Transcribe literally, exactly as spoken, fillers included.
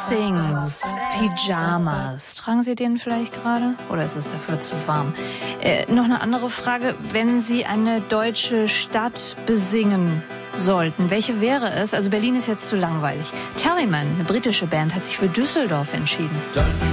Stings, Pyjamas. Tragen Sie den vielleicht gerade? Oder ist es dafür zu warm? Äh, noch eine andere Frage. Wenn Sie eine deutsche Stadt besingen sollten, welche wäre es? Also Berlin ist jetzt zu langweilig. Tallyman, eine britische Band, hat sich für Düsseldorf entschieden.